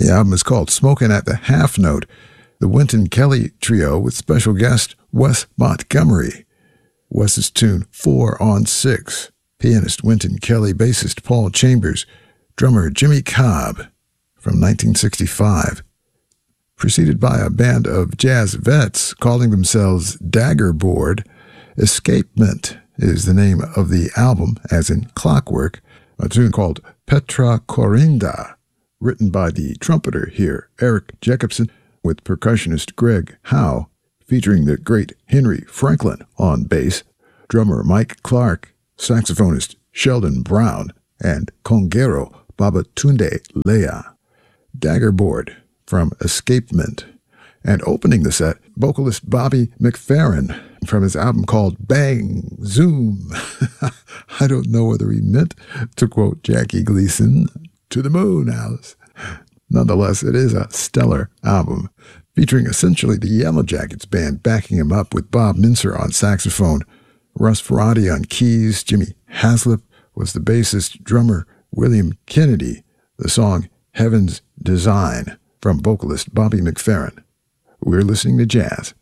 The album is called Smokin' at the Half Note. The Wynton Kelly Trio with special guest Wes Montgomery. Wes's tune 4 on 6. Pianist Wynton Kelly, bassist Paul Chambers, drummer Jimmy Cobb from 1965. Preceded by a band of jazz vets calling themselves Daggerboard. Escapement is the name of the album, as in Clockwork, a tune called Petra Corinda, written by the trumpeter here, Eric Jacobson, with percussionist Greg Howe, featuring the great Henry Franklin on bass, drummer Mike Clark, saxophonist Sheldon Brown, and conguero Babatunde Lea. Daggerboard from Escapement. And opening the set, vocalist Bobby McFerrin from his album called Bang Zoom. I don't know whether he meant to quote Jackie Gleason, "To the moon, Alice." Nonetheless, it is a stellar album, featuring essentially the Yellow Jackets band backing him up with Bob Mincer on saxophone, Russ Ferrati on keys, Jimmy Haslip was the bassist, drummer William Kennedy, the song Heaven's Design from vocalist Bobby McFerrin. We're listening to jazz